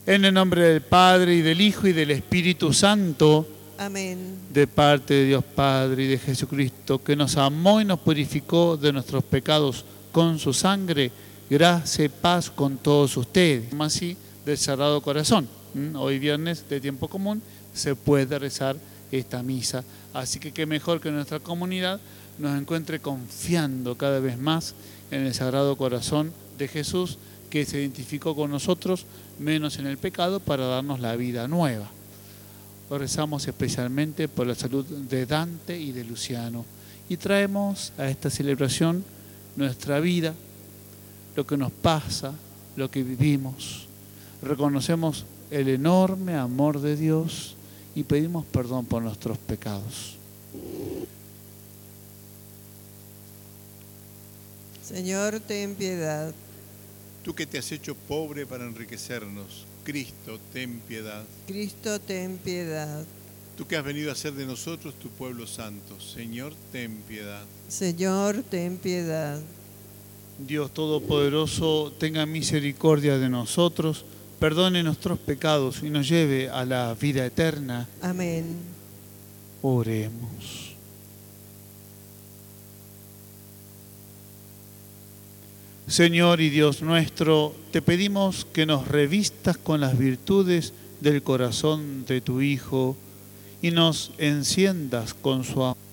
En el nombre del Padre, y del Hijo, y del Espíritu Santo. Amén. De parte de Dios Padre y de Jesucristo, que nos amó y nos purificó de nuestros pecados con su sangre, gracia y paz con todos ustedes. Así, del Sagrado Corazón. Hoy viernes de tiempo común se puede rezar esta misa. Así que qué mejor que nuestra comunidad nos encuentre confiando cada vez más en el Sagrado Corazón de Jesús, que se identificó con nosotros, menos en el pecado, para darnos la vida nueva. Hoy rezamos especialmente por la salud de Dante y de Luciano. Y traemos a esta celebración nuestra vida, lo que nos pasa, lo que vivimos. Reconocemos el enorme amor de Dios y pedimos perdón por nuestros pecados. Señor, ten piedad. Tú que te has hecho pobre para enriquecernos, Cristo, ten piedad. Cristo, ten piedad. Tú que has venido a hacer de nosotros tu pueblo santo, Señor, ten piedad. Señor, ten piedad. Dios Todopoderoso, tenga misericordia de nosotros, perdone nuestros pecados y nos lleve a la vida eterna. Amén. Oremos. Señor y Dios nuestro, te pedimos que nos revistas con las virtudes del corazón de tu Hijo y nos enciendas con su amor